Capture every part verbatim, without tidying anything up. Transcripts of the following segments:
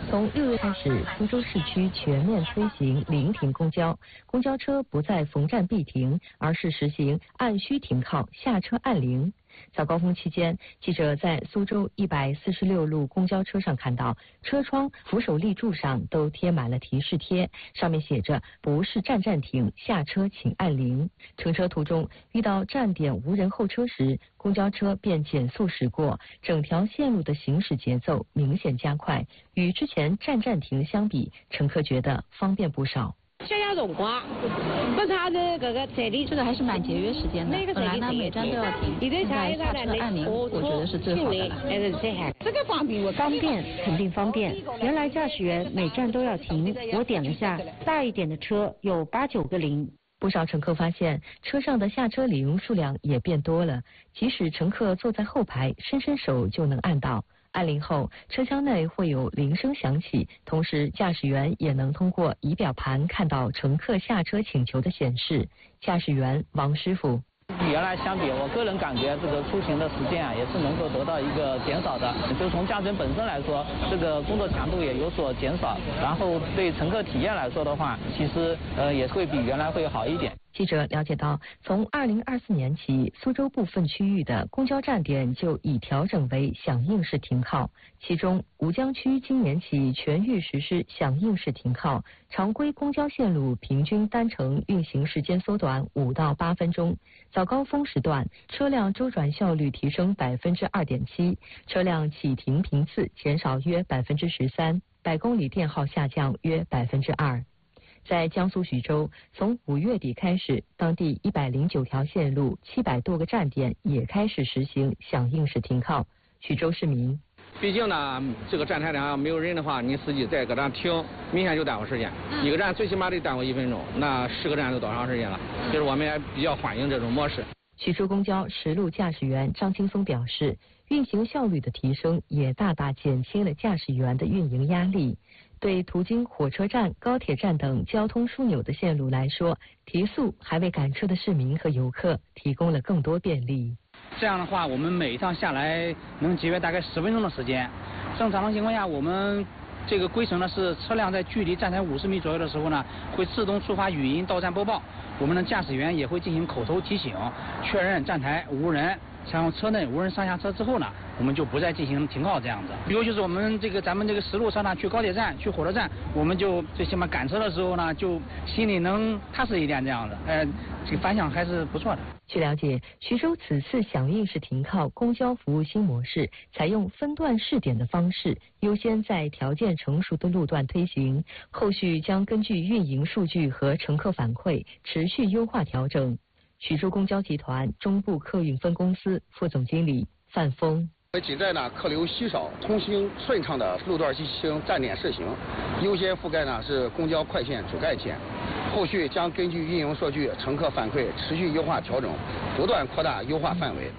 从六月开始，苏州市区全面推行临停公交，公交车不再逢站必停，而是实行按需停靠、下车按铃。早高峰期间，记者在苏州一百四十六路公交车上看到，车窗、扶手立柱上都贴满了提示贴，上面写着“不是站站停，下车请按铃”。乘车途中遇到站点无人候车时，公交车便减速驶过，整条线路的行驶节奏明显加快。与之前站站停相比，乘客觉得方便不少。 小小辰光，不啥子这个车里， 这个还是蛮节约时间的。本来呢每站都要停，现在下车按铃，我觉得是最好的了。 这个方便我方便，肯定方便。原来驾驶员每站都要停，我点了下，大一点的车有八九个铃。 不少乘客发现车上的下车铃数量也变多了，即使乘客坐在后排，伸伸手就能按到。按铃后，车厢内会有铃声响起，同时驾驶员也能通过仪表盘看到乘客下车请求的显示。驾驶员王师傅。 与原来相比，我个人感觉这个出行的时间啊，也是能够得到一个减少的。就从驾驶员本身来说，这个工作强度也有所减少，然后对乘客体验来说的话，其实呃也会比原来会好一点。 记者了解到，从二零二四年起，苏州部分区域的公交站点就已调整为响应式停靠，其中吴江区今年起全域实施响应式停靠，常规公交线路平均单程运行时间缩短五到八分钟，早高峰时段车辆周转效率提升百分之二点七，车辆启停频次减少约百分之十三，百公里电耗下降约百分之二。在江苏徐州，从五月底开始，当地一百零九条线路、七百多个站点也开始实行响应式停靠。徐州市民。 毕竟呢，这个站台上没有人的话，你司机在一个站停，明显就耽误时间。一个站最起码得耽误一分钟，那十个站都多长时间了？就是我们也比较欢迎这种模式。 徐州公交实路驾驶员张青松表示，运行效率的提升也大大减轻了驾驶员的运营压力。对途经火车站、高铁站等交通枢纽的线路来说，提速还为赶车的市民和游客提供了更多便利。 这样的话，我们每一趟下来能节约大概十分钟的时间。正常的情况下，我们这个规程呢是车辆在距离站台五十米左右的时候呢，会自动触发语音到站播报，我们的驾驶员也会进行口头提醒，确认站台无人。然后车内无人上下车之后呢，我们就不再进行停靠这样子。比如就是我们这个咱们这个实路上呢，去高铁站、去火车站，我们就最起码赶车的时候呢，就心里能踏实一点这样子。呃，这个反响还是不错的。 据了解，徐州此次响应式停靠公交服务新模式，采用分段试点的方式，优先在条件成熟的路段推行，后续将根据运营数据和乘客反馈，持续优化调整。徐州公交集团中部客运分公司副总经理范峰。 仅在呢客流稀少、通行顺畅的路段进行站点试行，优先覆盖呢是公交快线主干线，后续将根据运营数据、乘客反馈持续优化调整，不断扩大优化范围。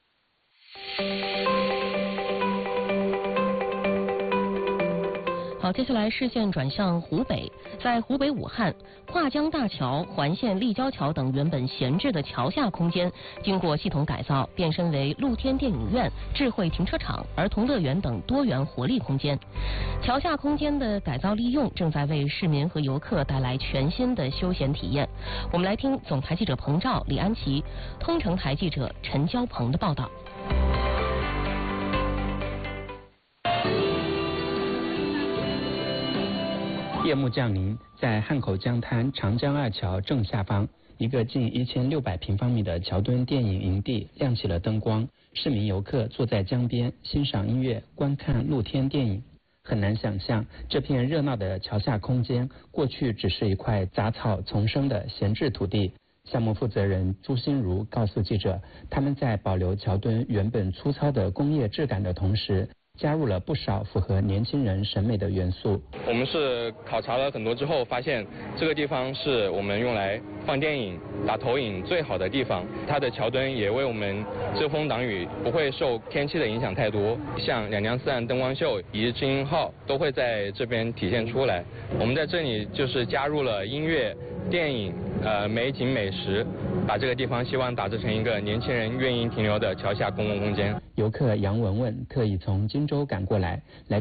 好，接下来视线转向湖北，在湖北武汉，跨江大桥、环线立交桥等原本闲置的桥下空间，经过系统改造，变身为露天电影院、智慧停车场、儿童乐园等多元活力空间。桥下空间的改造利用，正在为市民和游客带来全新的休闲体验。我们来听总台记者彭照、李安琪，通城台记者陈娇鹏的报道。 夜幕降临，在汉口江滩长江二桥正下方，一个近一千六百平方米的桥墩电影营地亮起了灯光，市民游客坐在江边欣赏音乐，观看露天电影。很难想象，这片热闹的桥下空间过去只是一块杂草丛生的闲置土地。项目负责人朱新如告诉记者，他们在保留桥墩原本粗糙的工业质感的同时，加入了不少符合年轻人审美的元素。 我们是考察了很多之后，发现这个地方是我们用来放电影、打投影最好的地方。它的桥墩也为我们遮风挡雨，不会受天气的影响太多。像两江四岸灯光秀、一日之音号都会在这边体现出来。我们在这里就是加入了音乐、电影、呃美景美食，把这个地方希望打造成一个年轻人愿意停留的桥下公共空间。 游客杨文文特意从荆州赶过来，来